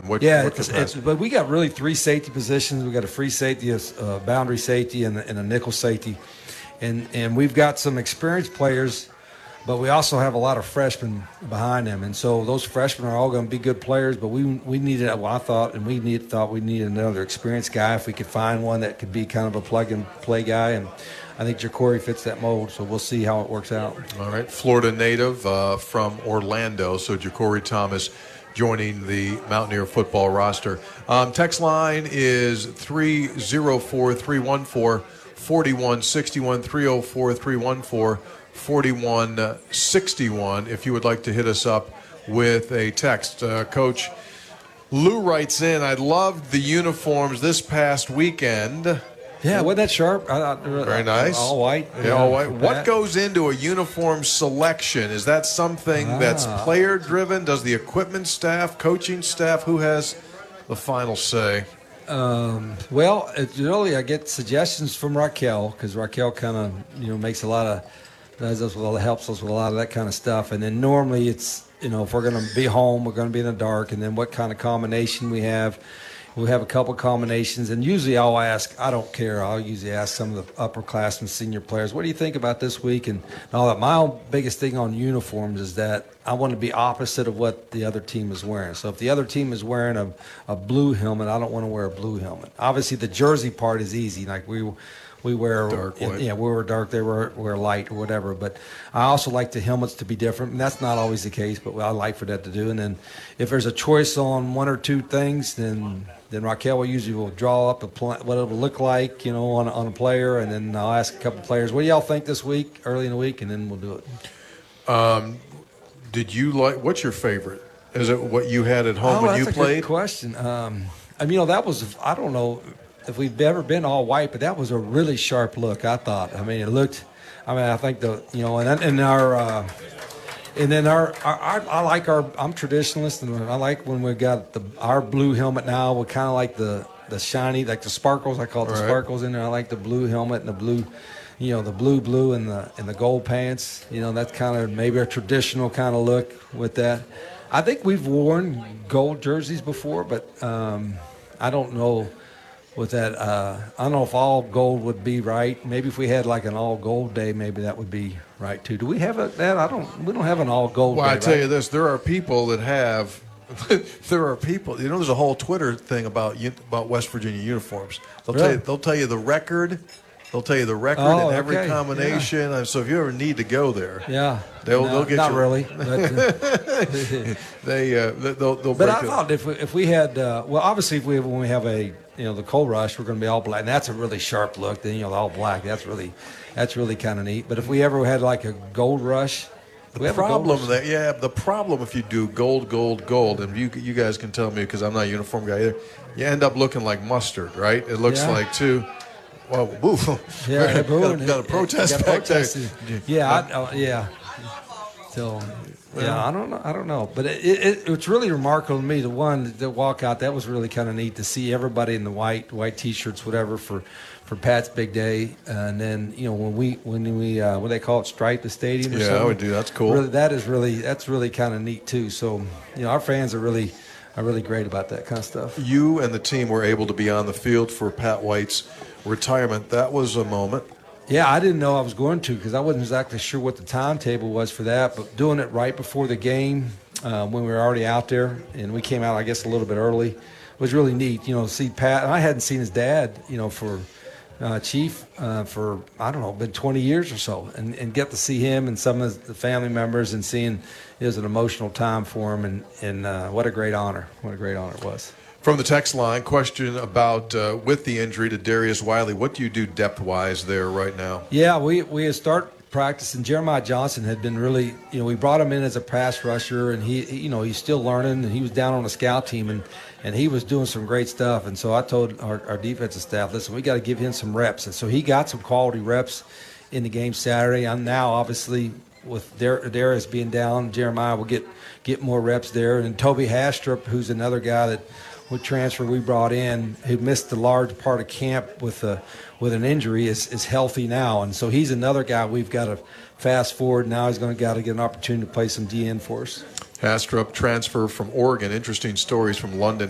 But we got really three safety positions. We got a free safety, a boundary safety, and a nickel safety, and we've got some experienced players, but we also have a lot of freshmen behind them, and so those freshmen are all going to be good players. But we needed, well, I thought, and we needed another experienced guy if we could find one that could be kind of a plug and play guy, and I think Jacory fits that mold, so we'll see how it works out. All right, Florida native from Orlando, so Jacory Thomas joining the Mountaineer football roster. Text line is 304-314-4161, 304-314-4161 if you would like to hit us up with a text. Coach Lou writes in, I loved the uniforms this past weekend. Yeah, wasn't that sharp? Very nice. All white. Yeah, all white. What goes into a uniform selection? Is that something that's player-driven? Does the equipment staff, coaching staff, who has the final say? Well, really, I get suggestions from Raquel, because Raquel kind of, makes a lot of, helps us with a lot of that kind of stuff. And then normally it's, if we're going to be home, we're going to be in the dark, and then what kind of combination we have. We'll have a couple combinations, and usually I'll ask, I don't care, I'll usually ask some of the upperclassmen, senior players, what do you think about this week and all that. My biggest thing on uniforms is that I want to be opposite of what the other team is wearing. So if the other team is wearing a blue helmet, I don't want to wear a blue helmet. Obviously the jersey part is easy, like we wear dark white. Yeah, we wear dark, they wear light or whatever. But I also like the helmets to be different, and that's not always the case, but I like for that to do. And then if there's a choice on one or two things, then Raquel will draw up what it will look like, on a player, and then I'll ask a couple of players, what do y'all think this week, early in the week, and then we'll do it. Did you what's your favorite? Is it what you had at home when you played? That's a good question. That was, I don't know if we've ever been all white, but that was a really sharp look, I thought. I think I like I'm traditionalist, and I like when we got our blue helmet now. We kind of like the shiny, like the sparkles. I call it the sparkles in there. I like the blue helmet and the blue, the blue and the gold pants. That's kind of maybe a traditional kind of look with that. I think we've worn gold jerseys before, but I don't know. With that, I don't know if all gold would be right. Maybe if we had like an all gold day, maybe that would be right too. Do we have that? We don't have an all gold day. Well, I tell you this, there are people that have. There are people. There's a whole Twitter thing about West Virginia uniforms. They'll tell you the record. They'll tell you the record in every combination. Yeah. So if you ever need to go there, they'll get not you. Really. They'll. But I thought if we had, obviously when we have the Coal Rush, we're going to be all black. And that's a really sharp look. Then the all black. That's really kind of neat. But if we ever had like a Gold Rush. The problem if you do gold, and you guys can tell me because I'm not a uniform guy either, you end up looking like mustard, right? It looks like too. Well, boo. Yeah, got a protest back there. Yeah. So, I don't know. But it's really remarkable to me, the walkout, that was really kind of neat to see everybody in the white T-shirts, whatever, for Pat's big day. And then, when we what they call it, stripe the stadium or something. Yeah, I would do. That's cool. Really, that's really kind of neat too. So, our fans are really great about that kind of stuff. You and the team were able to be on the field for Pat White's retirement. That was a moment. Yeah, I didn't know I was going to because I wasn't exactly sure what the timetable was for that. But doing it right before the game, when we were already out there, and we came out, I guess, a little bit early, was really neat. To see Pat. I hadn't seen his dad, for Chief for I don't know, been 20 years or so, and get to see him and some of the family members, and seeing it was an emotional time for him, and what a great honor! What a great honor it was. From the text line, question about with the injury to Darius Wiley, what do you do depth-wise there right now? Yeah, we start practicing. Jeremiah Johnson had been really, we brought him in as a pass rusher, and he's still learning, and he was down on the scout team, and he was doing some great stuff. And so I told our defensive staff, listen, we got to give him some reps. And so he got some quality reps in the game Saturday. I'm now obviously with Darius being down, Jeremiah will get more reps there, and Toby Hastrup, who's another guy that with transfer we brought in, who missed a large part of camp with an injury, is healthy now, and so he's another guy we've got to fast forward. Now he's going to get an opportunity to play some DN for us. Hastrup transfer from Oregon. Interesting stories from London.